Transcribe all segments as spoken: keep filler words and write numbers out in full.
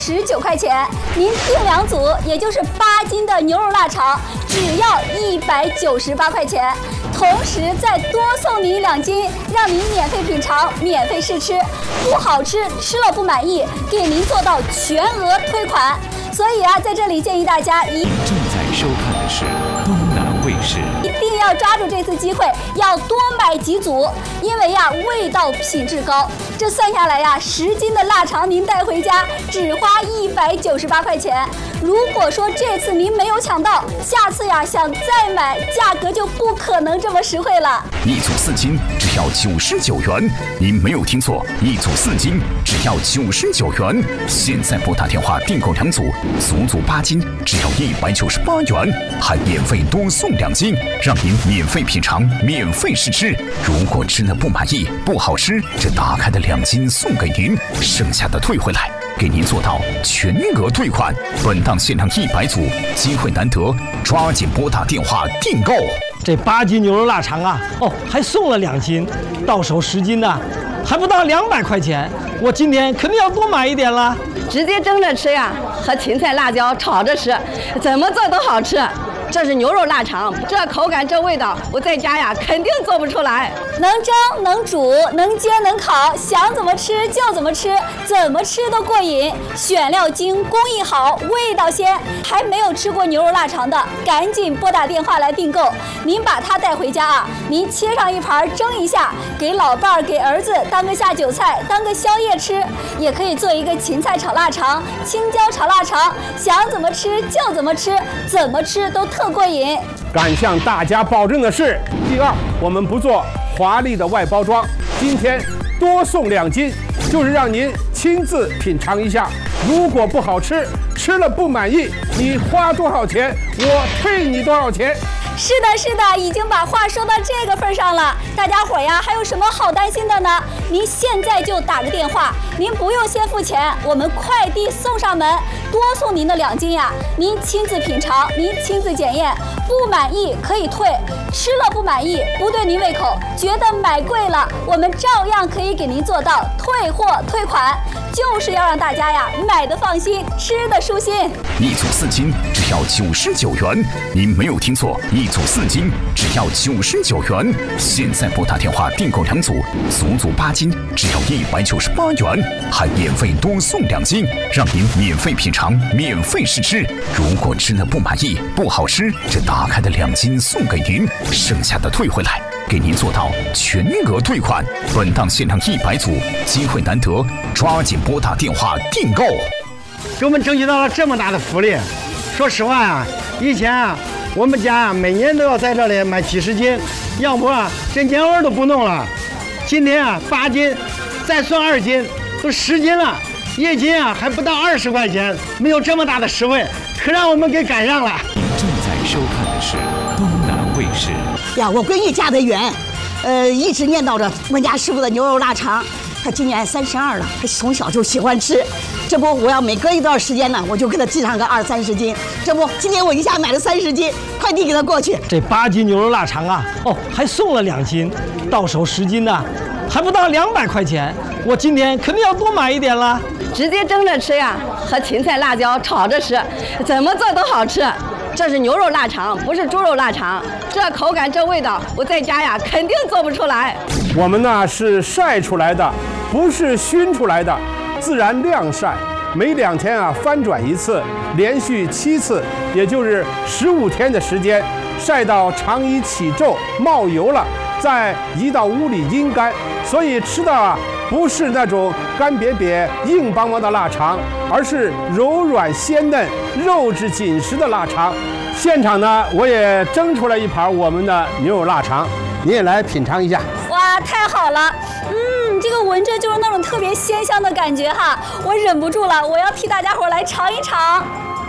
十九块钱，您订两组，也就是八斤的牛肉腊肠，只要一百九十八块钱。同时再多送您两斤，让您免费品尝、免费试吃，不好吃吃了不满意，给您做到全额退款。所以啊，在这里建议大家一正在收看的是东南卫视， 一定要抓住这次机会，要多买几组，因为呀，味道品质高。这算下来呀，十斤的腊肠您带回家只花一百九十八块钱。如果说这次您没有抢到，下次呀想再买，价格就不可能这么实惠了。 一组四斤只要九十九元，您没有听错，一组四斤只要九十九元。现在拨打电话订购两组，足足八斤只要一百九十八元，还免费多送两斤，让您免费品尝、免费试吃。如果吃了不满意、不好吃，这打开的两斤送给您，剩下的退回来，给您做到全额退款。本档限量一百组，机会难得，抓紧拨打电话订购。 这八斤牛肉腊肠啊，哦，还送了两斤，到手十斤呢，还不到两百块钱。我今天肯定要多买一点了。 直接蒸着吃呀，和芹菜、辣椒炒着吃，怎么做都好吃。这是牛肉腊肠，这口感这味道，我在家呀肯定做不出来。 能蒸能煮能煎能烤，想怎么吃就怎么吃，怎么吃都过瘾。选料精，工艺好，味道鲜。还没有吃过牛肉腊肠的，赶紧拨打电话来订购。您把它带回家啊，您切上一盘蒸一下，给老伴儿给儿子当个下酒菜，当个宵夜吃。也可以做一个芹菜炒腊肠、青椒炒腊肠，想怎么吃就怎么吃，怎么吃都特过瘾。 敢向大家保证的是，第二，我们不做华丽的外包装，今天多送两斤，就是让您亲自品尝一下。如果不好吃，吃了不满意，你花多少钱，我退你多少钱。 是的，是的，已经把话说到这个份上了。大家伙呀，还有什么好担心的呢？您现在就打个电话，您不用先付钱，我们快递送上门，多送您的两斤呀。您亲自品尝，您亲自检验，不满意可以退，吃了不满意，不对您胃口，觉得买贵了，我们照样可以给您做到退货退款，就是要让大家呀买的放心，吃的舒心。 一组四斤只要九十九元，您没有听错，一组四斤只要九十九元。现在拨打电话订购两组，足足八斤只要一百九十八元，还免费多送两斤，让您免费品尝、免费试吃。如果吃了不满意、不好吃，这打开的两斤送给您，剩下的退回来，给您做到全额退款。本档限量一百组，机会难得，抓紧拨打电话订购。 给我们争取到了这么大的福利。说实话啊，以前啊，我们家啊每年都要在这里买几十斤，要不啊这年味都不弄了。今天啊八斤，再算二斤，都十斤了，一斤啊还不到二十块钱，没有这么大的实惠，可让我们给赶上了。 您正在收看的是东南卫视。 呀，我闺女嫁得远，呃，一直念叨着我们家师傅的牛肉腊肠。她今年三十二了，她从小就喜欢吃。这不，我要每隔一段时间呢，我就给她寄上个二三十斤。这不，今天我一下买了三十斤，快递给她过去。 这八斤牛肉腊肠啊，哦，还送了两斤，到手十斤呢，还不到两百块钱。我今天肯定要多买一点了。 直接蒸着吃呀，和芹菜、辣椒炒着吃，怎么做都好吃。这是牛肉腊肠，不是猪肉腊肠，这口感这味道，我在家呀肯定做不出来。 我们呢是晒出来的，不是熏出来的，自然晾晒，每两天啊翻转一次，连续七次，也就是十五天的时间，晒到肠衣起皱冒油了，再移到屋里阴干。所以吃的啊不是那种干瘪瘪硬邦邦的腊肠，而是柔软鲜嫩、肉质紧实的腊肠。现场呢，我也蒸出来一盘我们的牛肉腊肠，你也来品尝一下。 哇，太好了！嗯，这个闻着就是那种特别鲜香的感觉哈，我忍不住了，我要替大家伙来尝一尝。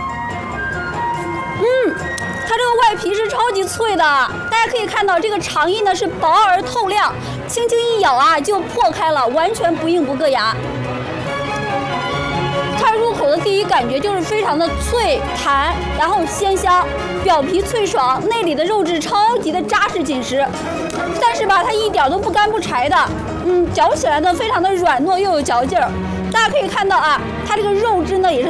嗯，它这个外皮是超级脆的，大家可以看到这个肠衣呢是薄而透亮，轻轻一咬啊就破开了，完全不硬不硌牙。它入口的第一感觉就是非常的脆弹，然后鲜香，表皮脆爽，内里的肉质超级的扎实紧实，但是吧，它一点都不干不柴的，嗯，嚼起来呢非常的软糯又有嚼劲儿。大家可以看到啊，它这个肉质呢也是